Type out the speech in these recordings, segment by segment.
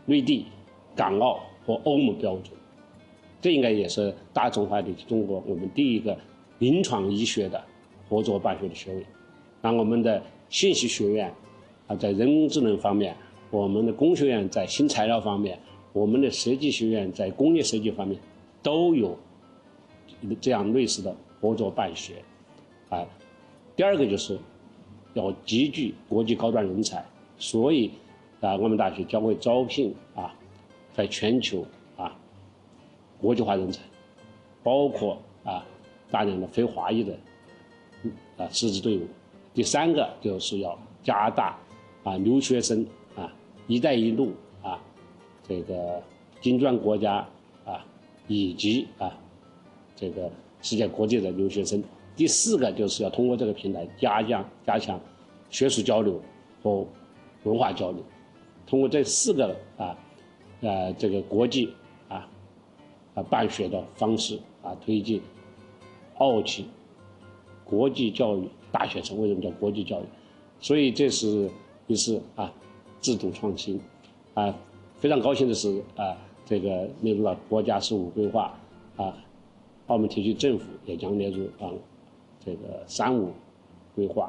内地、港澳和欧盟标准。这应该也是大中华地区中国我们第一个临床医学的合作办学的学位。那我们的信息学院在人工智能方面，我们的工学院在新材料方面，我们的设计学院在工业设计方面都有这样类似的合作办学。第二个就是要集聚国际高端人才，所以我们大学将会招聘在全球国际化人才，包括大量的非华裔的师资队伍。第三个就是要加大留学生一带一路这个金砖国家以及这个世界各地的留学生。第四个就是要通过这个平台加强学术交流和文化交流，通过这4个这个国际办学的方式推进澳企国际教育大学城。为什么叫国际教育？所以这是一次制度创新。非常高兴的是这个列入了国家事务规划澳门特区政府也将列入这个3.5规划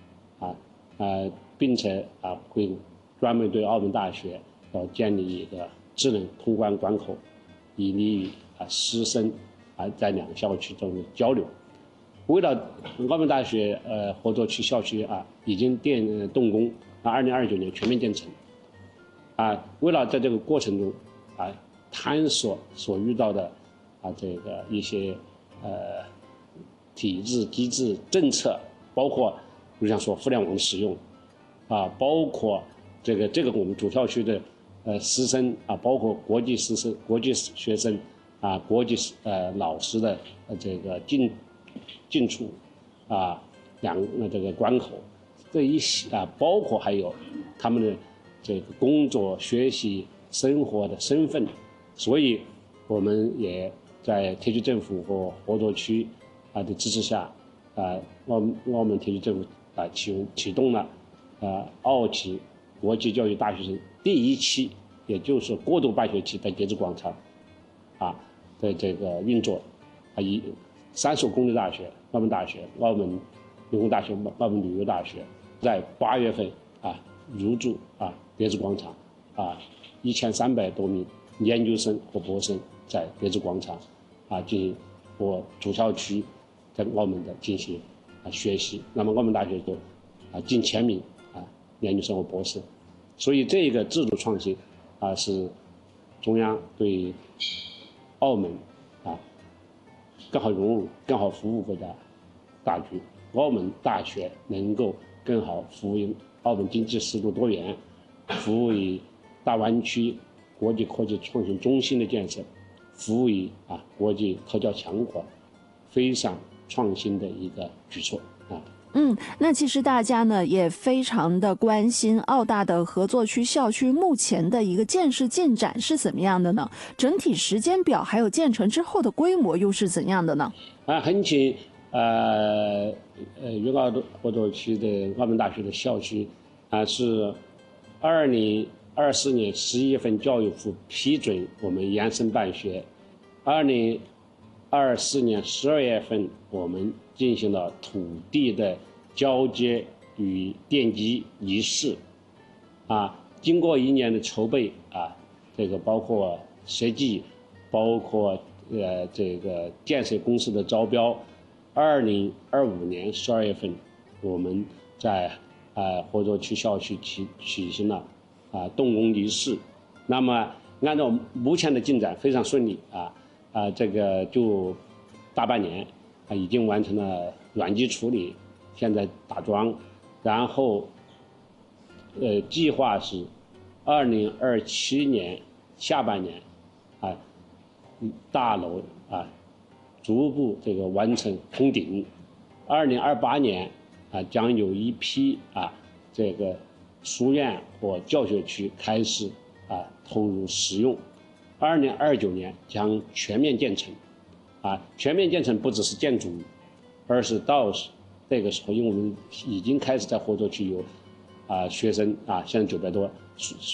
并且会专门对澳门大学要建立一个智能通关关口，以利于师生在2个校区中的交流。为了澳门大学合作区校区已经动工，2029年全面建成。为了在这个过程中探索所遇到的这个一些体制、机制、政策，包括就像说互联网的使用包括这个我们主校区的师生包括国际师生、国际学生国际老师的这个进出这个关口这一系包括还有他们的这个工作、学习、生活的身份。所以我们也在特区政府和合作区的支持下澳门特区政府启动了澳企国际教育大学城第1期，也就是过渡办学期的节子广场的这个运作。以3所公立大学，澳门大学、澳门理工大学、澳门旅游大学，在8月份入驻节子广场1300多名研究生和博士在节子广场进行和主校区在澳门的进行学习。那么澳门大学就近1000名研究生和博士。所以这个制度创新是中央对澳门更好融入、更好服务国家大局，澳门大学能够更好服务于澳门经济适度多元，服务于大湾区国际科技创新中心的建设，服务于国际科教强国，非常创新的一个举措那其实大家呢也非常的关心澳大的合作区校区目前的一个建设进展是怎么样的呢？整体时间表还有建成之后的规模又是怎样的呢？ 很请粤澳合作区的澳门大学的校区是2024年11月份教育部批准我们延伸办学，2024年12月份我们进行了土地的交接与奠基仪式经过1年的筹备这个包括设计，包括这个建设公司的招标，2025年12月份我们在合作区校区举行了动工仪式。那么按照目前的进展非常顺利这个就大半年已经完成了软基处理，现在打桩，然后计划是2027年下半年大楼逐步这个完成通顶，2028年将有一批这个书院或教学区开始投入使用，2029年将全面建成全面建成不只是建筑，而是到这个时候，因为我们已经开始在合作区有学生现在900多